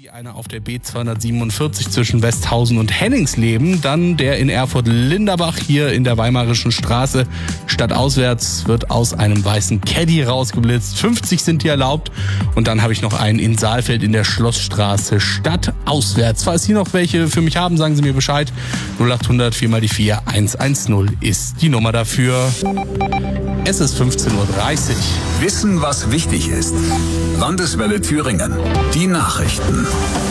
Einer auf der B247 zwischen Westhausen und Henningsleben, dann der in Erfurt-Linderbach hier in der Weimarischen Straße. Stadtauswärts wird aus einem weißen Caddy rausgeblitzt. 50 sind hier erlaubt. Und dann habe ich noch einen in Saalfeld in der Schlossstraße stadtauswärts. Falls Sie noch welche für mich haben, sagen Sie mir Bescheid. 0800 4x4 110 ist die Nummer dafür. Es ist 15.30 Uhr. Wissen, was wichtig ist. Landeswelle Thüringen. Die Nachrichten.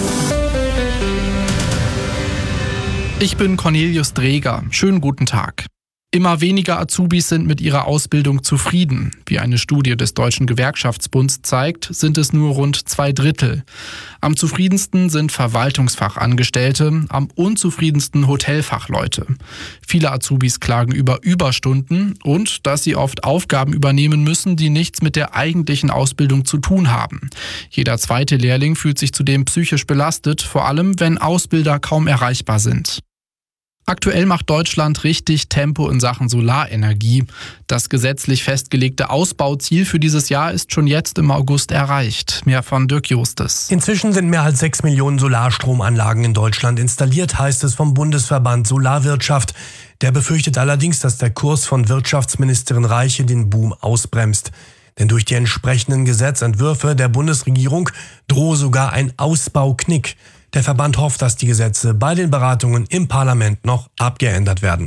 Ich bin Cornelius Dreger. Schönen guten Tag. Immer weniger Azubis sind mit ihrer Ausbildung zufrieden. Wie eine Studie des Deutschen Gewerkschaftsbunds zeigt, sind es nur rund 2/3. Am zufriedensten sind Verwaltungsfachangestellte, am unzufriedensten Hotelfachleute. Viele Azubis klagen über Überstunden und dass sie oft Aufgaben übernehmen müssen, die nichts mit der eigentlichen Ausbildung zu tun haben. Jeder zweite Lehrling fühlt sich zudem psychisch belastet, vor allem wenn Ausbilder kaum erreichbar sind. Aktuell macht Deutschland richtig Tempo in Sachen Solarenergie. Das gesetzlich festgelegte Ausbauziel für dieses Jahr ist schon jetzt im August erreicht. Mehr von Dirk Justes. Inzwischen sind mehr als 6 Millionen Solarstromanlagen in Deutschland installiert, heißt es vom Bundesverband Solarwirtschaft. Der befürchtet allerdings, dass der Kurs von Wirtschaftsministerin Reiche den Boom ausbremst. Denn durch die entsprechenden Gesetzentwürfe der Bundesregierung drohe sogar ein Ausbauknick. Der Verband hofft, dass die Gesetze bei den Beratungen im Parlament noch abgeändert werden.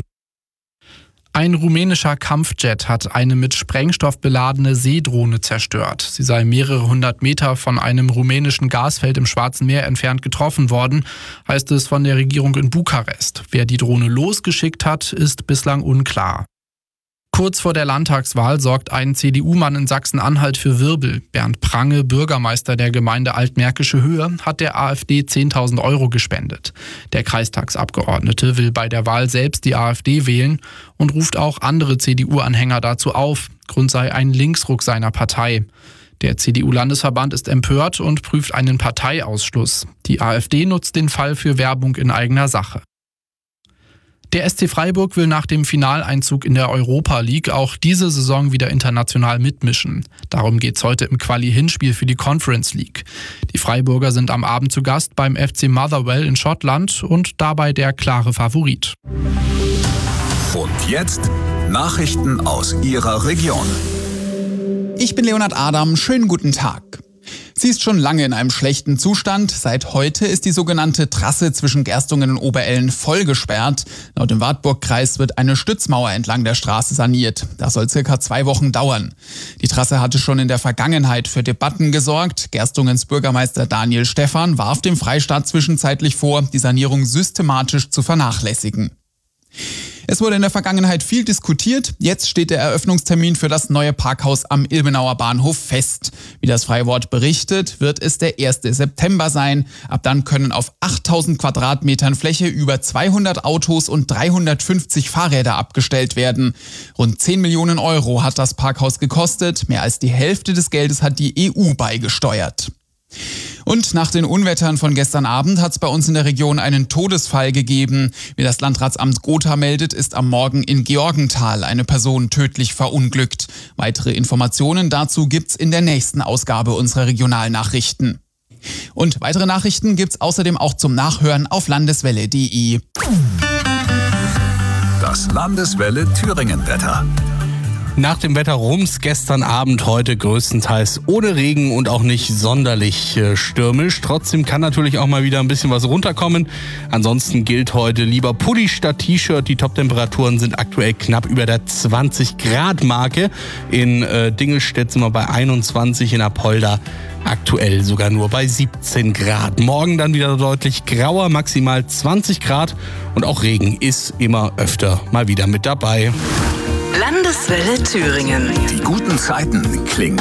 Ein rumänischer Kampfjet hat eine mit Sprengstoff beladene Seedrohne zerstört. Sie sei mehrere hundert Meter von einem rumänischen Gasfeld im Schwarzen Meer entfernt getroffen worden, heißt es von der Regierung in Bukarest. Wer die Drohne losgeschickt hat, ist bislang unklar. Kurz vor der Landtagswahl sorgt ein CDU-Mann in Sachsen-Anhalt für Wirbel. Bernd Prange, Bürgermeister der Gemeinde Altmärkische Höhe, hat der AfD 10.000 € gespendet. Der Kreistagsabgeordnete will bei der Wahl selbst die AfD wählen und ruft auch andere CDU-Anhänger dazu auf. Grund sei ein Linksruck seiner Partei. Der CDU-Landesverband ist empört und prüft einen Parteiausschluss. Die AfD nutzt den Fall für Werbung in eigener Sache. Der SC Freiburg will nach dem Finaleinzug in der Europa League auch diese Saison wieder international mitmischen. Darum geht's heute im Quali-Hinspiel für die Conference League. Die Freiburger sind am Abend zu Gast beim FC Motherwell in Schottland und dabei der klare Favorit. Und jetzt Nachrichten aus Ihrer Region. Ich bin Leonhard Adam, schönen guten Tag. Sie ist schon lange in einem schlechten Zustand. Seit heute ist die sogenannte Trasse zwischen Gerstungen und Oberellen voll gesperrt. Laut dem Wartburgkreis wird eine Stützmauer entlang der Straße saniert. Das soll circa 2 Wochen dauern. Die Trasse hatte schon in der Vergangenheit für Debatten gesorgt. Gerstungens Bürgermeister Daniel Stephan warf dem Freistaat zwischenzeitlich vor, die Sanierung systematisch zu vernachlässigen. Es wurde in der Vergangenheit viel diskutiert. Jetzt steht der Eröffnungstermin für das neue Parkhaus am Ilmenauer Bahnhof fest. Wie das Freiwort berichtet, wird es der 1. September sein. Ab dann können auf 8000 Quadratmetern Fläche über 200 Autos und 350 Fahrräder abgestellt werden. Rund 10 Millionen € hat das Parkhaus gekostet. Mehr als die Hälfte des Geldes hat die EU beigesteuert. Und nach den Unwettern von gestern Abend hat es bei uns in der Region einen Todesfall gegeben. Wie das Landratsamt Gotha meldet, ist am Morgen in Georgenthal eine Person tödlich verunglückt. Weitere Informationen dazu gibt's in der nächsten Ausgabe unserer Regionalnachrichten. Und weitere Nachrichten gibt's außerdem auch zum Nachhören auf landeswelle.de. Das Landeswelle Thüringen-Wetter. Nach dem Wetterrums gestern Abend heute größtenteils ohne Regen und auch nicht sonderlich stürmisch. Trotzdem kann natürlich auch mal wieder ein bisschen was runterkommen. Ansonsten gilt heute lieber Pulli statt T-Shirt. Die Top-Temperaturen sind aktuell knapp über der 20-Grad-Marke. In Dingelstedt sind wir bei 21, in Apolda aktuell sogar nur bei 17 Grad. Morgen dann wieder deutlich grauer, maximal 20 Grad. Und auch Regen ist immer öfter mal wieder mit dabei. Landeswelle Thüringen. Die guten Zeiten klingen